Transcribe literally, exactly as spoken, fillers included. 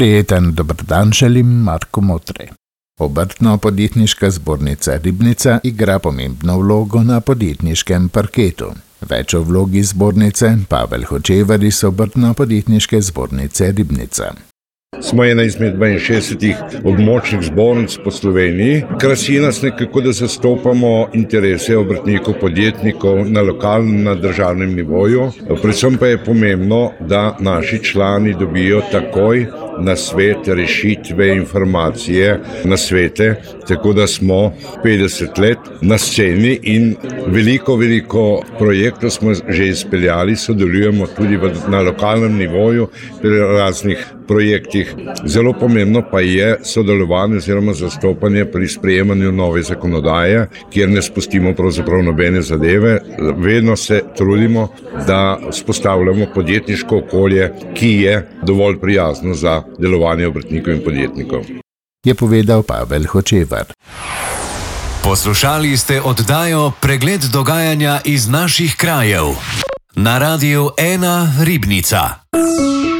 Prijeten dobrodan želim Marko Motre. Obrtno-podjetniška zbornica Ribnica igra pomembno vlogo na podjetniškem parketu. Več o vlogi zbornice Pavel Hočevar iz Obrtno-podjetniške zbornice Ribnica. Smo ena izmed dvainšestdesetih območnih zbornic po Sloveniji. Krasi nas nekako, da zastopamo interese obrtnikov, podjetnikov na lokalnem, na državnem nivoju. Predvsem pa je pomembno, da naši člani dobijo takoj na svet rešitve, informacije, na svete, tako da smo petdeset let na sceni in veliko, veliko projektov smo že izpeljali, sodelujemo tudi na lokalnem nivoju pri raznih projektih. Zelo pomembno pa je sodelovanje oziroma zastopanje pri sprejemanju nove zakonodaje, kjer ne spustimo pravzaprav nobene zadeve. Vedno se trudimo, da vzpostavljamo podjetniško okolje, ki je dovolj prijazno za delovanje obrtnikov in podjetnikov. Je povedal Pavel Hočevar. Poslušali ste oddajo Pregled dogajanja iz naših krajev na Radiu ena Ribnica.